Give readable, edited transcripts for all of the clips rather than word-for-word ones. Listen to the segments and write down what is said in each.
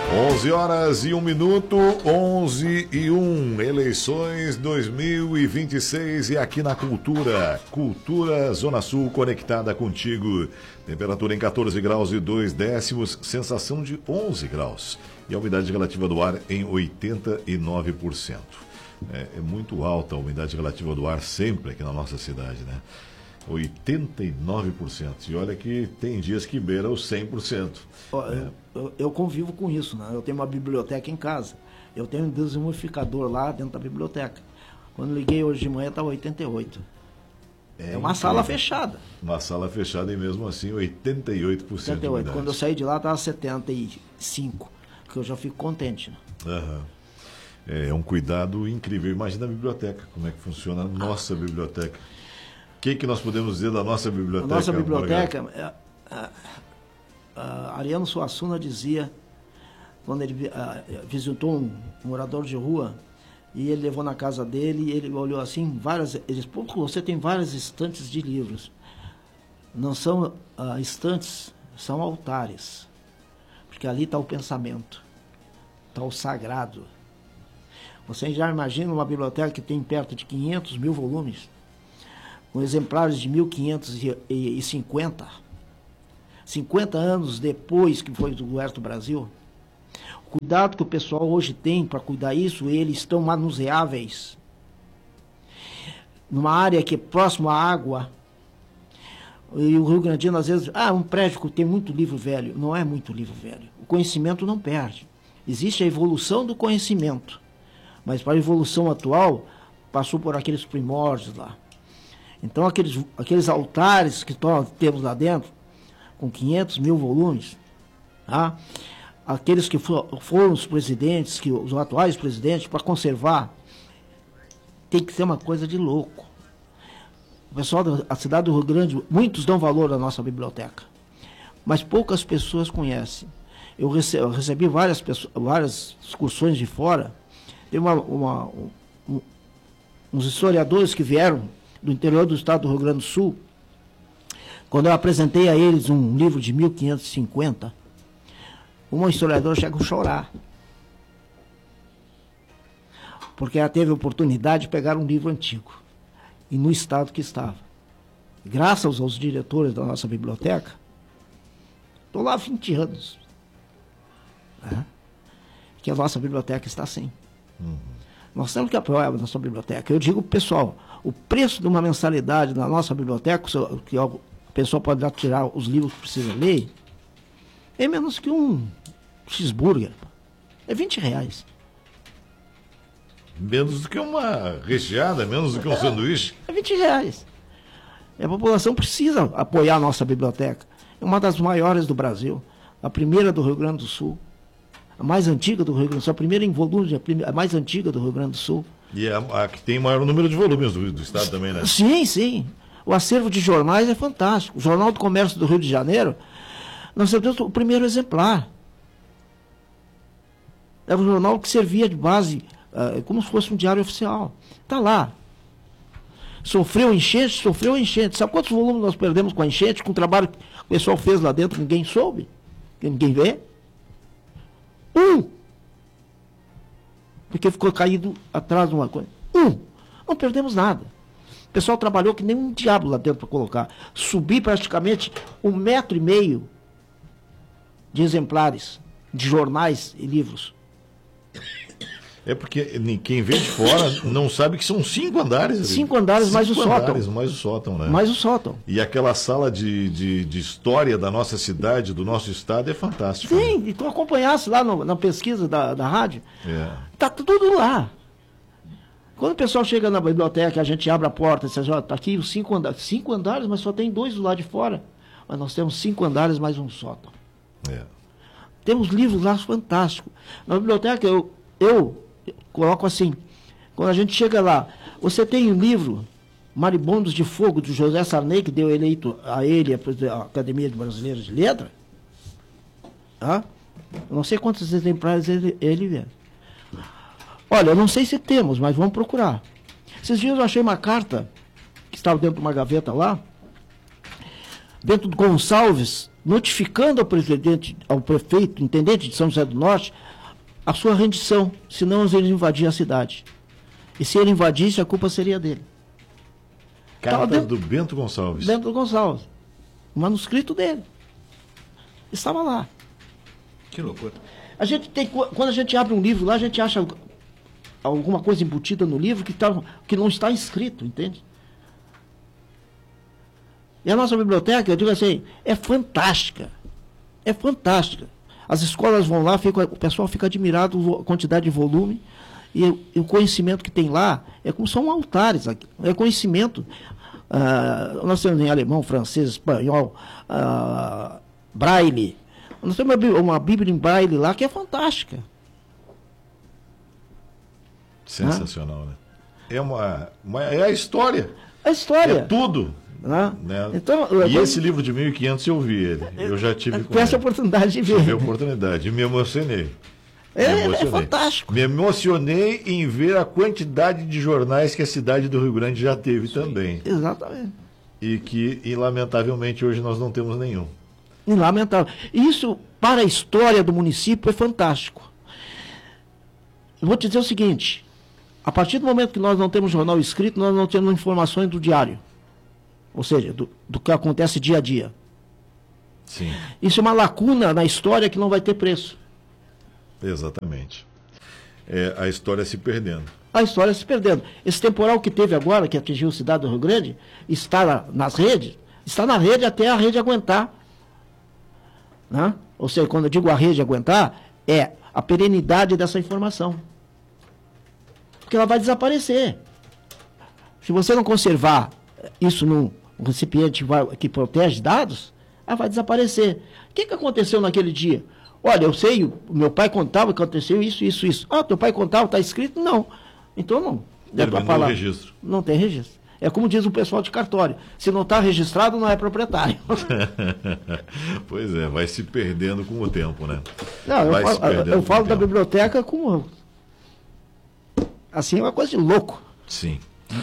11 horas e 1 minuto, 11 e 1, eleições 2026 e aqui na Cultura Zona Sul conectada contigo. Temperatura em 14 graus e 2 décimos, sensação de 11 graus e a umidade relativa do ar em 89%. É muito alta a umidade relativa do ar sempre aqui na nossa cidade, né? 89%. E olha que tem dias que beira os 100%. Eu convivo com isso, né? Eu tenho uma biblioteca em casa. Eu tenho um desumidificador lá dentro da biblioteca. Quando liguei hoje de manhã estava 88. É uma sala fechada. Uma sala fechada e mesmo assim 88% de umidade. Quando eu saí de lá estava 75%, que eu já fico contente. Né? Uhum. É um cuidado incrível. Imagina a biblioteca, como é que funciona a nossa biblioteca. O que nós podemos dizer da nossa biblioteca? A nossa biblioteca, Ariano Suassuna dizia, quando ele visitou um morador de rua, e ele levou na casa dele, e ele olhou assim, ele disse, pô, você tem várias estantes de livros. Não são estantes, são altares. Porque ali está o pensamento, está o sagrado. Você já imagina uma biblioteca que tem perto de 500 mil volumes? Com exemplares de 1550, 50 anos depois que foi descoberto o Brasil. O cuidado que o pessoal hoje tem para cuidar isso, eles estão manuseáveis. Numa área que é próxima à água, e o Rio Grandino às vezes, um prédio que tem muito livro velho. Não é muito livro velho. O conhecimento não perde. Existe a evolução do conhecimento, mas para a evolução atual, passou por aqueles primórdios lá. Então, aqueles altares que temos lá dentro, com 500 mil volumes, tá? Aqueles que foram os presidentes, os atuais presidentes, para conservar, tem que ser uma coisa de louco. O pessoal da cidade do Rio Grande, muitos dão valor à nossa biblioteca, mas poucas pessoas conhecem. Eu recebi várias excursões de fora, tem uns historiadores que vieram do interior do estado do Rio Grande do Sul. Quando eu apresentei a eles um livro de 1550, uma historiadora chegou a chorar, porque ela teve a oportunidade de pegar um livro antigo e no estado que estava. Graças aos diretores da nossa biblioteca, estou lá há 20 anos, né? Que a nossa biblioteca está assim. Nós temos que apoiar a nossa biblioteca. Eu digo, pessoal, o preço de uma mensalidade na nossa biblioteca, que a pessoa pode lá tirar os livros que precisa ler, é menos que um cheeseburger. É R$20. Menos do que uma recheada, menos do que um sanduíche. É R$20. E a população precisa apoiar a nossa biblioteca. É uma das maiores do Brasil. A primeira do Rio Grande do Sul. A mais antiga do Rio Grande do Sul. A primeira em volumes, a mais antiga do Rio Grande do Sul. E é a que tem maior número de volumes do estado também, né? Sim, sim. O acervo de jornais é fantástico. O Jornal do Comércio do Rio de Janeiro, nós temos o primeiro exemplar. Era um jornal que servia de base, como se fosse um diário oficial. Está lá. Sofreu enchente. Sabe quantos volumes nós perdemos com a enchente, com o trabalho que o pessoal fez lá dentro, ninguém soube? Que ninguém vê? Porque ficou caído atrás de uma coisa. Não perdemos nada. O pessoal trabalhou que nem um diabo lá dentro para colocar. Subi praticamente 1,5 metro de exemplares de jornais e livros. É porque quem vê de fora não sabe que são 5 andares. 5 andares mais o sótão. Mais o sótão, né? Mais o sótão. E aquela sala de história da nossa cidade, do nosso estado, é fantástica. Sim, né? e tu acompanhasse lá na pesquisa da rádio, tá tudo lá. Quando o pessoal chega na biblioteca, a gente abre a porta e diz, tá aqui os 5 andares. 5 andares, mas só tem 2 do lado de fora. Mas nós temos 5 andares mais um sótão. Temos livros lá fantásticos. Na biblioteca, eu coloco assim, quando a gente chega lá, você tem um livro, Maribondos de Fogo, do José Sarney, que deu eleito a ele a Academia Brasileira de Letras. Eu não sei quantos exemplares ele vê. Olha, eu não sei se temos, mas vamos procurar. Esses dias eu achei uma carta, que estava dentro de uma gaveta lá, dentro do Gonçalves notificando ao presidente, ao prefeito, intendente de São José do Norte, a sua rendição, senão ele invadia a cidade. E se ele invadisse, a culpa seria dele. Carta do Bento Gonçalves. Bento Gonçalves. O manuscrito dele. Estava lá. Que loucura. Quando a gente abre um livro lá, a gente acha alguma coisa embutida no livro que não está escrito, entende? E a nossa biblioteca, eu digo assim, é fantástica. É fantástica. As escolas vão lá, o pessoal fica admirado com a quantidade de volume e o conhecimento que tem lá, são altares aqui, é conhecimento. Nós temos em alemão, francês, espanhol, braille. Nós temos uma Bíblia em braille lá que é fantástica. Sensacional, né? É a história. A história. É tudo. Né? Então, esse livro de 1500 eu vi ele. Eu já tive com essa oportunidade de ver. Tive a oportunidade e me emocionei. É fantástico. Me emocionei em ver a quantidade de jornais que a cidade do Rio Grande já teve também. Exatamente. E lamentavelmente hoje nós não temos nenhum. Lamentável. Isso, para a história do município, é fantástico. Eu vou te dizer o seguinte: a partir do momento que nós não temos jornal escrito, nós não temos informações do diário. Ou seja, do que acontece dia a dia. Sim. Isso é uma lacuna na história que não vai ter preço. Exatamente. A história se perdendo. A história se perdendo. Esse temporal que teve agora, que atingiu a cidade do Rio Grande, está nas redes, está na rede até a rede aguentar. Né? Ou seja, quando eu digo a rede aguentar, é a perenidade dessa informação. Porque ela vai desaparecer. Se você não conservar isso num recipiente que protege dados, ela vai desaparecer. O que aconteceu naquele dia? Olha, eu sei, o meu pai contava que aconteceu isso, isso, isso. Ah, teu pai contava, está escrito? Não. Então não. Terminou o registro. Não tem registro. É como diz o pessoal de cartório. Se não está registrado, não é proprietário. Pois é, vai se perdendo com o tempo, né? Não, eu falo da biblioteca como... Assim, é uma coisa de louco. Sim.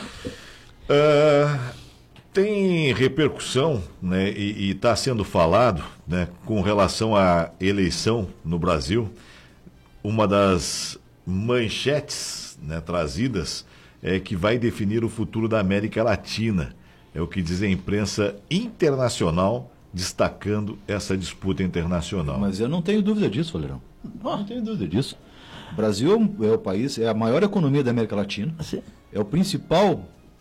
Tem repercussão, né, e está sendo falado, né, com relação à eleição no Brasil. Uma das manchetes, né, trazidas é que vai definir o futuro da América Latina. É o que diz a imprensa internacional, destacando essa disputa internacional. Mas eu não tenho dúvida disso, Valerão. Não tenho dúvida disso. O Brasil é o país, é a maior economia da América Latina. Sim. É o principal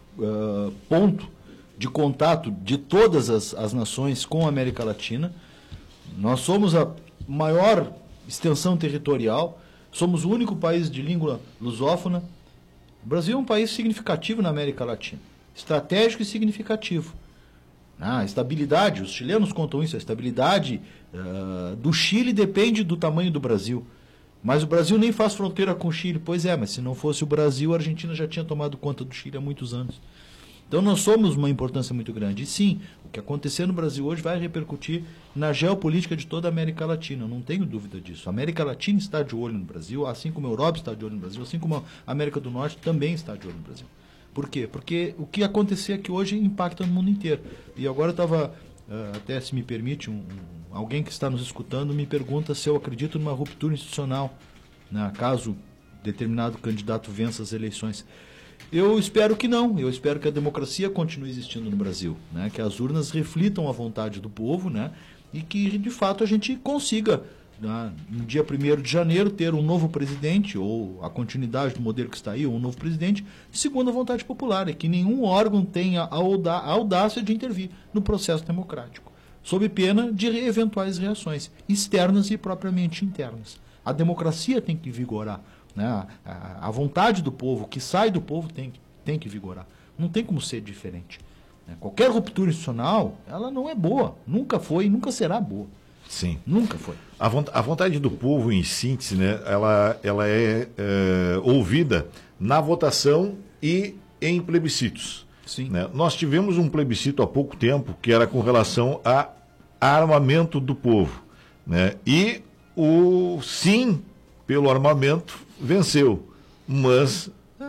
ponto de contato de todas as nações com a América Latina. Nós somos a maior extensão territorial, somos o único país de língua lusófona. O Brasil é um país significativo na América Latina, estratégico e significativo. A estabilidade, os chilenos contam isso, a estabilidade do Chile depende do tamanho do Brasil. Mas o Brasil nem faz fronteira com o Chile. Pois é, mas se não fosse o Brasil, a Argentina já tinha tomado conta do Chile há muitos anos. Então nós somos uma importância muito grande. E sim, o que acontecer no Brasil hoje vai repercutir na geopolítica de toda a América Latina. Eu não tenho dúvida disso. A América Latina está de olho no Brasil, assim como a Europa está de olho no Brasil, assim como a América do Norte também está de olho no Brasil. Por quê? Porque o que acontecer aqui hoje impacta no mundo inteiro. E agora eu estava, até se me permite, alguém que está nos escutando me pergunta se eu acredito numa ruptura institucional, né, caso determinado candidato vença as eleições. Eu espero que não. Eu espero que a democracia continue existindo no Brasil, né, que as urnas reflitam a vontade do povo, né, e que, de fato, a gente consiga, no dia 1º de janeiro, ter um novo presidente, ou a continuidade do modelo que está aí, ou um novo presidente, segundo a vontade popular, e que nenhum órgão tenha a audácia de intervir no processo democrático, sob pena de eventuais reações externas e propriamente internas. A democracia tem que vigorar, né? A vontade do povo, que sai do povo, tem que vigorar. Não tem como ser diferente. Qualquer ruptura institucional, ela não é boa. Nunca foi e nunca será boa. Sim. Nunca foi. A vontade do povo, em síntese, né, ela é ouvida na votação e em plebiscitos. Sim. Né? Nós tivemos um plebiscito há pouco tempo que era com relação a armamento do povo. Né? E o sim pelo armamento venceu. Mas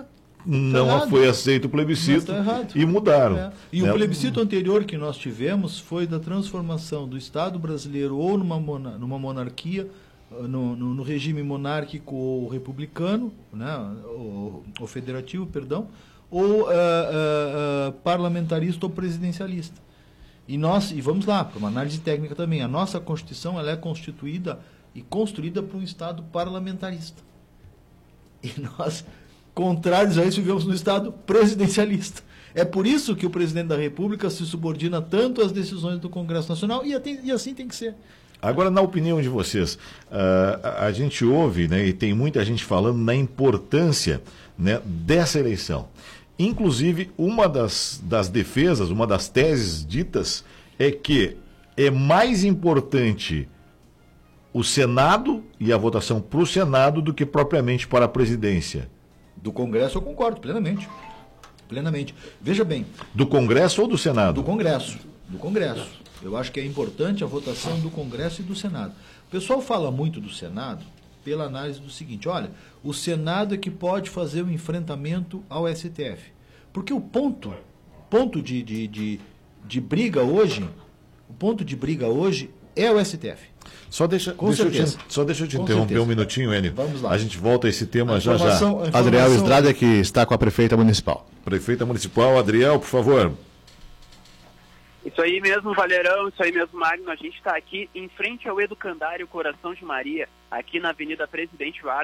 não foi aceito o plebiscito e mudaram. E o plebiscito anterior que nós tivemos foi da transformação do Estado brasileiro ou numa monarquia, no regime monárquico ou republicano, né, ou federativo, perdão, ou parlamentarista ou presidencialista. E vamos lá, para uma análise técnica também, a nossa Constituição ela é constituída e construída por um Estado parlamentarista. E nós, contrários a isso, vivemos no Estado presidencialista. É por isso que o presidente da República se subordina tanto às decisões do Congresso Nacional e assim tem que ser. Agora, na opinião de vocês, a gente ouve, né, e tem muita gente falando na importância, né, dessa eleição. Inclusive, uma das defesas, uma das teses ditas é que é mais importante o Senado e a votação para o Senado do que propriamente para a presidência. Do Congresso eu concordo plenamente. Plenamente. Veja bem. Do Congresso ou do Senado? Do Congresso. Do Congresso. Eu acho que é importante a votação do Congresso e do Senado. O pessoal fala muito do Senado pela análise do seguinte: olha, o Senado é que pode fazer o enfrentamento ao STF. Porque o ponto de briga hoje, é o STF. Só deixa eu te interromper um minutinho, Enio. Vamos lá. A gente volta a esse tema já. Adriel Estrada, que está com a prefeita municipal. Prefeita municipal, Adriel, por favor. Isso aí mesmo, Valerão, isso aí mesmo, Magno. A gente está aqui em frente ao Educandário Coração de Maria, aqui na Avenida Presidente Vargas.